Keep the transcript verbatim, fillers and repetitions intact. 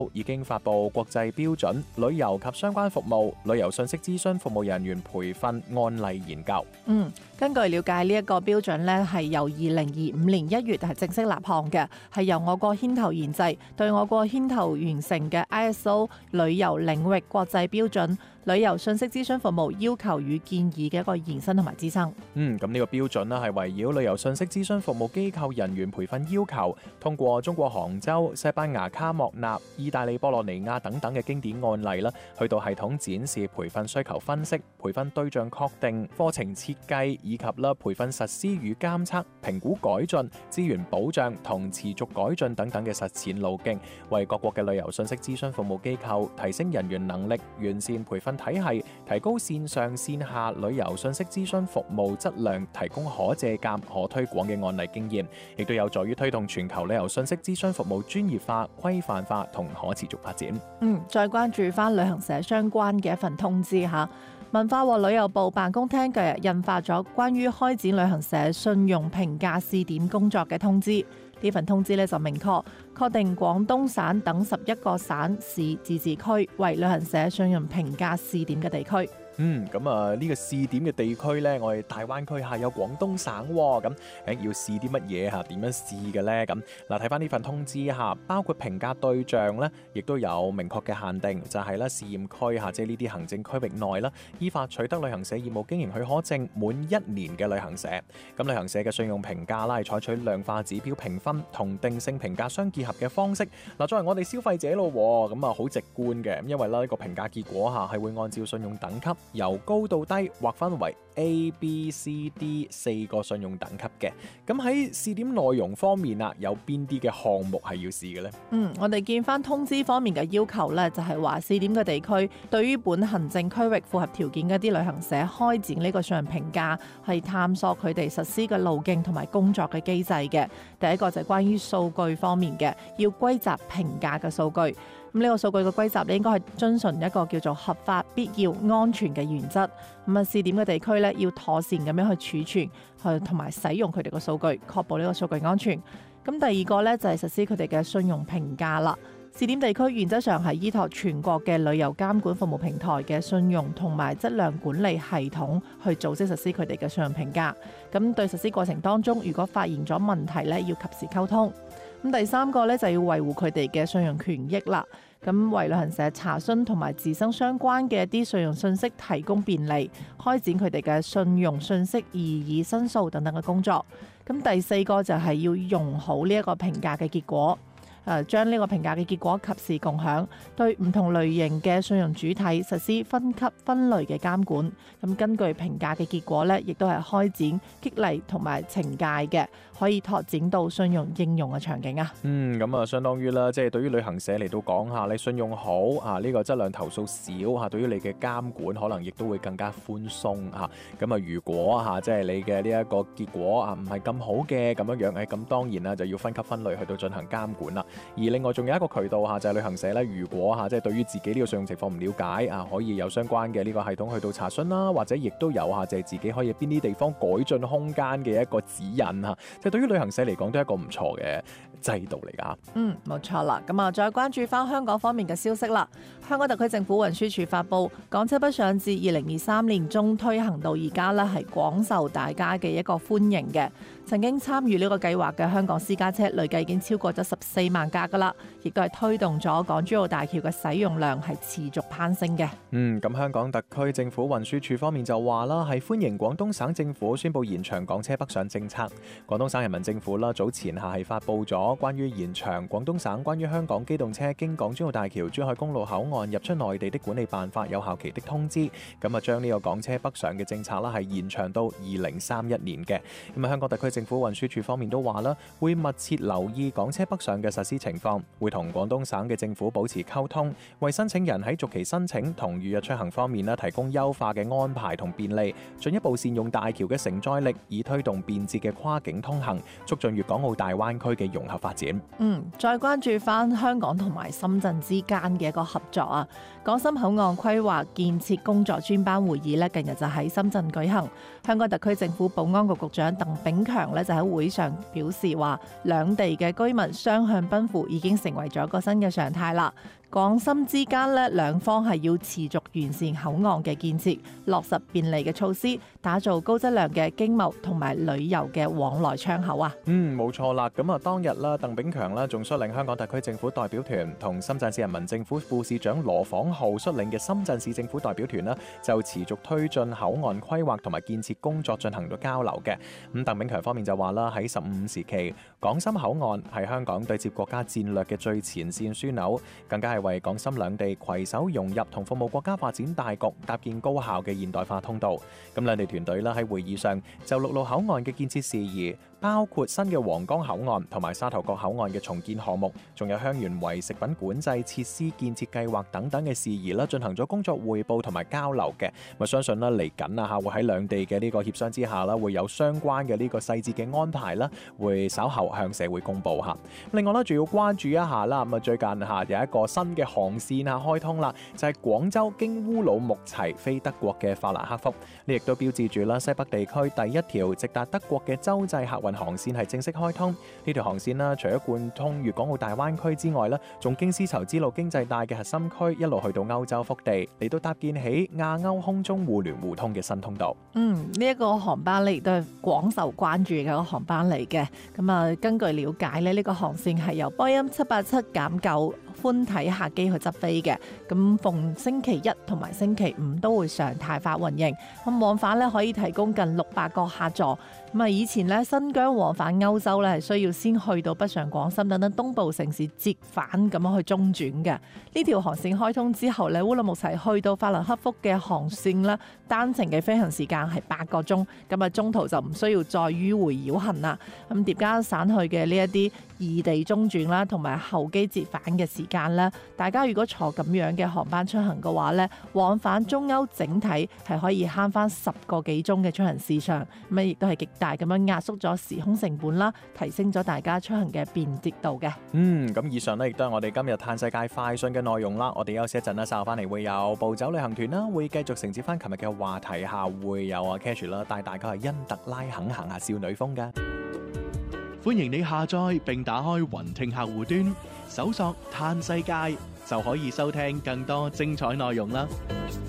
已經發布國際標準旅遊及相關服務旅遊信息諮詢服務人員培訓案例研究。 嗯，根據了解呢一個標準呢係由二零二五年一月係正式立項嘅，係由我國牽頭研製，對我國牽頭完成嘅 I S O 旅遊領域國際標準旅遊信息諮詢服務要求與建議嘅一個延伸同埋支撐。 嗯，咁呢個標準呢係圍繞旅遊信息諮詢服務機構人員培訓要求，通過中國杭州、西班牙卡莫納、意大利波羅尼亞等等嘅經典案例啦，去到系統展示培訓需求分析、培訓對象確定、課程設計以及啦培訓實施與監測、評估改進、資源保障同持續改進等等嘅實踐路徑，為各國嘅旅遊信息諮詢服務機構提升人員能力、完善培訓體系、提高線上線下旅遊信息諮詢服務質量，提供可借鑑、可推廣嘅案例經驗，亦都有助於推動全球旅遊信息諮詢服務專業化、規範化同可持續發展。 嗯，再關注翻旅行社相關嘅一份通知嚇，文化和旅遊部辦公廳近日印發咗關於開展旅行社信用評價試點工作嘅通知。呢份通知咧就明確確定廣東省等十一個省市自治區為旅行社信用評價試點嘅地區。 嗯，咁啊呢個試點嘅地區呢，我哋大灣區下有廣東省喎，咁誒要試啲乜嘢嚇？點樣試嘅呢？咁嗱，睇翻呢份通知嚇，包括評價對象呢，亦都有明確嘅限定，就係咧試驗區嚇，即係呢啲行政區域內啦，依法取得旅行社業務經營許可證滿一年嘅旅行社。咁旅行社嘅信用評價啦，係採取量化指標評分同定性評價相結合嘅方式。嗱，作為我哋消費者咯，咁啊好直觀嘅，因為咧呢個評價結果嚇係會按照信用等級，由高到低劃分為 A、B、C、D 四個信用等級嘅。咁喺試點內容方面啊，有邊啲嘅項目係要試嘅呢？ 嗯，我哋見翻通知方面嘅要求呢，就係話試點嘅地區對於本行政區域符合條件嘅啲旅行社開展呢個信用評價，係探索佢哋實施嘅路徑同埋工作嘅機制嘅。第一個就係關於數據方面嘅，要歸集評價嘅數據。咁呢個數據嘅歸集咧，應該係遵循一個叫做合法、必要、安全嘅原則。咁啊，試點嘅地區咧，要妥善咁樣去儲存，去同埋使用佢哋嘅數據，確保呢個數據安全。咁第二個咧就係實施佢哋嘅信用評價啦。試點地區原則上係依託全國嘅旅遊監管服務平台嘅信用同埋質量管理系統去組織實施佢哋嘅信用評價。咁對實施過程當中，如果發現咗問題咧，要及時溝通。咁第三個咧就要維護佢哋嘅信用權益啦。咁為旅行社查詢同埋自身相關嘅一啲信用信息提供便利，開展佢哋嘅信用信息異議申訴等等嘅工作。咁第四個就係要用好呢一個評價嘅結果。誒將呢個評價嘅結果及時共享，對唔同類型嘅信用主體實施分級分類嘅監管。咁根據評價嘅結果呢，亦都係開展激勵同埋懲戒嘅，可以拓展到信用應用嘅場景啊。 嗯，咁啊，相當於啦，即係對於旅行社嚟到講下，你信用好啊，呢個質量投訴少嚇，對於你嘅監管可能亦都會更加寬鬆嚇。咁啊，如果嚇即係你嘅呢一個結果啊唔係咁好嘅咁樣樣，誒咁當然啦就要分級分類去到進行監管啦。而另外仲有一個渠道嚇，就係旅行社咧，如果嚇即係對於自己呢個信用情況唔了解啊，可以有相關嘅呢個系統去到查詢啦，或者亦都有嚇，即係自己可以邊啲地方改進空間嘅一個指引嚇。即係對於旅行社嚟講都係一個唔錯嘅制度嚟㗎。 嗯，冇錯啦。咁啊，再關注翻香港方面嘅消息啦。香港特區政府運輸署發布，港車北上自二零二三年中推行到而家呢，係廣受大家嘅一個歡迎嘅。曾經參與呢個計劃嘅香港私家車累計已經超過咗十四萬架噶啦，亦都係推動咗港珠澳大橋嘅使用量係持續攀升嘅。 嗯，咁香港特區政府運輸署方面就話啦，係歡迎廣東省政府宣布延長港車北上政策。廣東省人民政府啦早前下係發布咗關於延長廣東省關於香港機動車經港珠澳大橋珠海公路口岸入出內地的管理辦法有效期的通知，咁啊將呢個港車北上嘅政策啦係延長到二零三一年嘅。咁啊香港特區政府運輸署方面都話啦，會密切留意港車北上嘅實施情況，會同廣東省嘅政府保持溝通，為申請人喺續期申請同預約出行方面咧提供優化嘅安排同便利，進一步善用大橋嘅承載力，以推動便捷嘅跨境通行，促進粵港澳大灣區嘅融合發展。 嗯，再關注翻香港同埋深圳之間嘅一個合作啊，港深口岸規劃建設工作專班會議咧近日就喺深圳舉行，香港特區政府保安局局長鄧炳強強咧就喺會上表示話，兩地嘅居民雙向奔赴已經成為咗一個新嘅常態啦。港深之間咧，兩方係要持續完善口岸嘅建設，落實便利嘅措施，打造高質量嘅經貿同埋旅遊嘅往來窗口啊！ 嗯，冇錯啦。咁啊，當日啦，鄧炳強啦，仲率領香港特區政府代表團同深圳市人民政府副市長羅晃浩率領嘅深圳市政府代表團啦，就持續推進口岸規劃同埋建設工作進行咗交流嘅。咁鄧炳強方面就話啦，喺十五時期，港深口岸係香港對接國家戰略嘅最前線樞紐，更加係為港深兩地攜手融入同服務國家發展大局，搭建高效嘅現代化通道。咁兩地團隊啦喺會議上就陸路口岸嘅建設事宜，包括新嘅皇崗口岸同埋沙頭角口岸嘅重建項目，仲有香園圍食品管制設施建設計劃等等嘅事宜啦，進行咗工作匯報同埋交流嘅。咁相信啦嚟緊啊嚇會喺兩地嘅呢個協商之下啦，會有相關嘅呢個細節嘅安排啦，會稍後向社會公佈嚇。另外咧，仲要關注一下啦，咁啊最近嚇有一個新嘅航線啊開通啦，就係廣州經烏魯木齊飛德國嘅法蘭克福，呢亦都標誌住啦西北地區第一條直達德國嘅洲際客運航線係正式開通。呢條航線啦，除咗貫通粵港澳大灣區之外咧，仲經絲綢之路經濟帶嘅核心區一路去到歐洲腹地，嚟到搭建起亞歐空中互聯互通嘅新通道。 嗯，呢、這、一個航班咧亦都係廣受關注嘅一個航班嚟嘅。咁啊，根據了解咧，呢、這個航線係由波音七八七減九寬體客機去執飛嘅。咁逢星期一同埋星期五都會常態化運營。咁往返咧可以提供近六百個客座。咁啊，以前咧新疆往返歐洲咧係需要先去到北上廣深等等東部城市折返咁樣去中轉嘅。呢條航線開通之後咧，烏魯木齊去到法蘭克福嘅航線咧，單程嘅飛行時間係八個鐘，咁啊中途就唔需要再迂迴繞行啦。咁疊加散去嘅呢一啲異地中轉啦，同埋候機折返嘅時間咧，大家如果坐咁樣嘅航班出行嘅話咧，往返中歐整體係可以慳翻十個幾鐘嘅出行時長，咁啊亦都係極大咁樣壓縮咗時空成本啦，提升咗大家出行嘅便捷度嘅。 嗯，咁以上呢亦都係我哋今日嘆世界快訊嘅內容啦。我哋休息一陣啦，稍後翻嚟會有步走旅行團啦，會繼續承接翻琴日嘅話題下，會有啊 Cash 啦，帶大家去因特拉肯行下少女峰㗎。 歡迎你下載並打開雲聽客戶端，搜索嘆世界就可以收聽更多精彩內容啦。